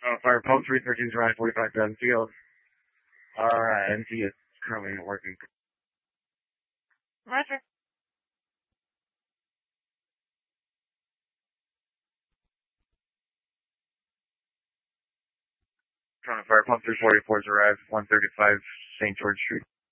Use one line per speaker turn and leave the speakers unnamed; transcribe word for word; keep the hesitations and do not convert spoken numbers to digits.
Uh, Fire Pump three thirteen is around forty-five Dozen Field. Alright, N T is currently working.
Roger.
Fire Pump three forty-four is arrived, one thirty-five Saint George Street.